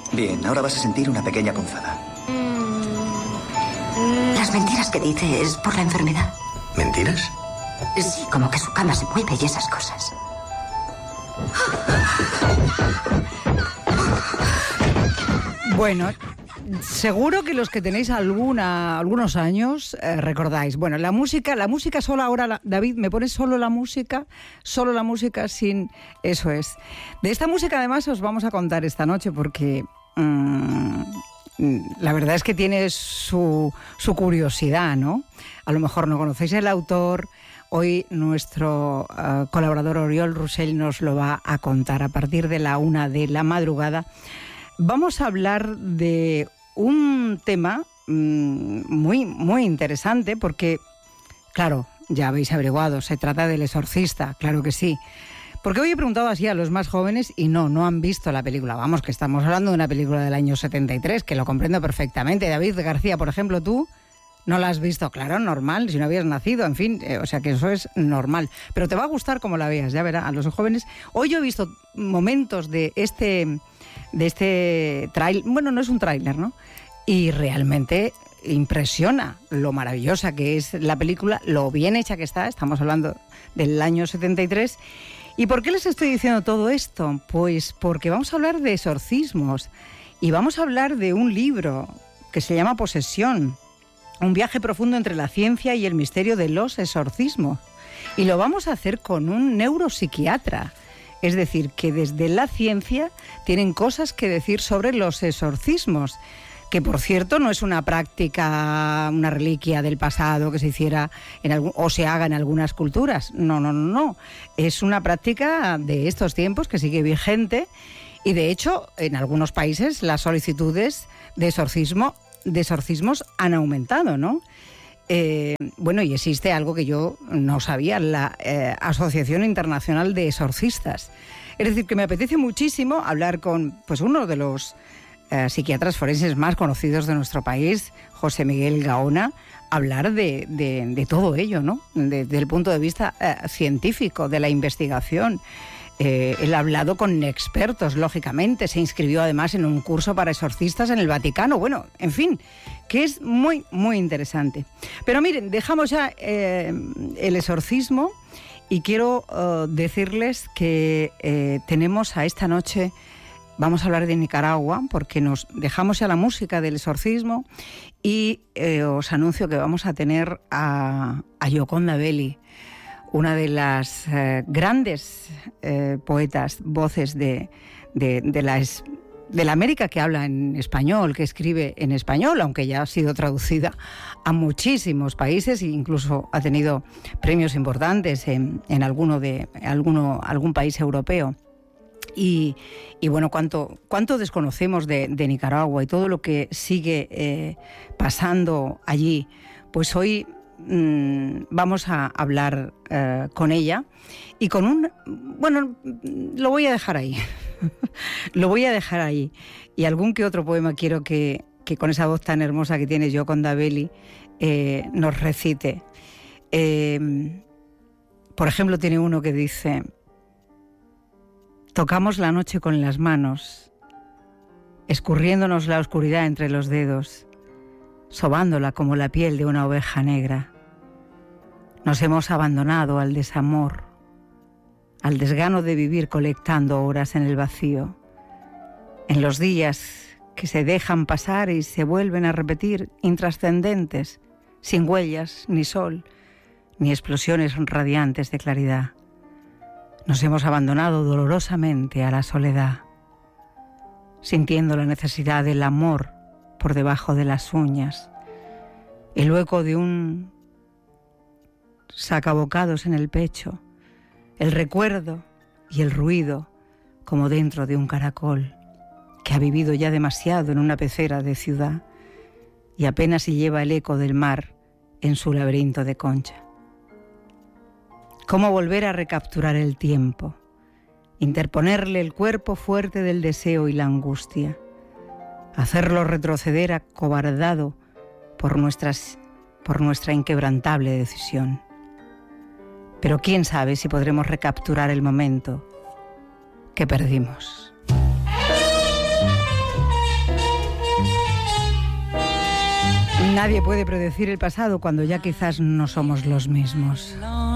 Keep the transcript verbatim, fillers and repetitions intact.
Bien, ahora vas a sentir una pequeña punzada. Las mentiras que dice es por la enfermedad. ¿Mentiras? Sí, como que su cama se mueve y esas cosas. Bueno, seguro que los que tenéis alguna, algunos años eh, recordáis. Bueno, la música, la música solo ahora, la, David, ¿me pones solo la música? Solo la música sin... Eso es. De esta música además os vamos a contar esta noche porque... Mmm, la verdad es que tiene su, su curiosidad, ¿no? A lo mejor no conocéis el autor. Hoy nuestro uh, colaborador Oriol Russell nos lo va a contar a partir de la una de la madrugada. Vamos a hablar de un tema mmm, muy, muy interesante porque, claro, ya habéis averiguado, se trata del Exorcista, claro que sí. Porque hoy he preguntado así a los más jóvenes y no, no han visto la película. Vamos, que estamos hablando de una película del año setenta y tres, que lo comprendo perfectamente. David García, por ejemplo, tú no la has visto. Claro, normal, si no habías nacido, en fin, eh, o sea que eso es normal. Pero te va a gustar como la veas, ya verás, a los jóvenes. Hoy yo he visto momentos de este, de este tráiler, bueno, no es un tráiler, ¿no? Y realmente impresiona lo maravillosa que es la película, lo bien hecha que está, estamos hablando del año setenta y tres. ¿Y por qué les estoy diciendo todo esto? Pues porque vamos a hablar de exorcismos y vamos a hablar de un libro que se llama Posesión, un viaje profundo entre la ciencia y el misterio de los exorcismos. Y lo vamos a hacer con un neuropsiquiatra, es decir, que desde la ciencia tienen cosas que decir sobre los exorcismos, que por cierto no es una práctica, una reliquia del pasado que se hiciera en algún, o se haga en algunas culturas. No, no, no, no. Es una práctica de estos tiempos que sigue vigente y de hecho en algunos países las solicitudes de exorcismo, de exorcismos han aumentado, ¿no? Eh, bueno, y existe algo que yo no sabía, la eh, Asociación Internacional de Exorcistas. Es decir, que me apetece muchísimo hablar con pues uno de los Eh, psiquiatras forenses más conocidos de nuestro país, José Miguel Gaona, hablar de, de, de todo ello, ¿no? De, desde el punto de vista eh, científico, de la investigación. Eh, él ha hablado con expertos, lógicamente, se inscribió además en un curso para exorcistas en el Vaticano. Bueno, en fin, que es muy, muy interesante. Pero miren, dejamos ya eh, el exorcismo y quiero uh, decirles que eh, tenemos a esta noche... Vamos a hablar de Nicaragua porque nos dejamos ya la música del exorcismo y eh, os anuncio que vamos a tener a, a Gioconda Belli, una de las eh, grandes eh, poetas, voces de, de, de, la, de la América que habla en español, que escribe en español, aunque ya ha sido traducida a muchísimos países e incluso ha tenido premios importantes en, en alguno de, alguno, algún país europeo. Y, y bueno, cuánto, cuánto desconocemos de, de Nicaragua y todo lo que sigue eh, pasando allí. Pues hoy mmm, vamos a hablar eh, con ella y con un... Bueno, lo voy a dejar ahí. Lo voy a dejar ahí. Y algún que otro poema quiero que, que con esa voz tan hermosa que tiene Gioconda Belli eh, nos recite. Eh, por ejemplo, tiene uno que dice... Tocamos la noche con las manos, escurriéndonos la oscuridad entre los dedos, sobándola como la piel de una oveja negra. Nos hemos abandonado al desamor, al desgano de vivir colectando horas en el vacío, en los días que se dejan pasar y se vuelven a repetir intrascendentes, sin huellas, ni sol, ni explosiones radiantes de claridad. Nos hemos abandonado dolorosamente a la soledad, sintiendo la necesidad del amor por debajo de las uñas, el hueco de un sacabocados en el pecho, el recuerdo y el ruido como dentro de un caracol que ha vivido ya demasiado en una pecera de ciudad y apenas si lleva el eco del mar en su laberinto de concha. Cómo volver a recapturar el tiempo, interponerle el cuerpo fuerte del deseo y la angustia, hacerlo retroceder acobardado por, nuestras, por nuestra inquebrantable decisión. Pero quién sabe si podremos recapturar el momento que perdimos. Nadie puede predecir el pasado cuando ya quizás no somos los mismos.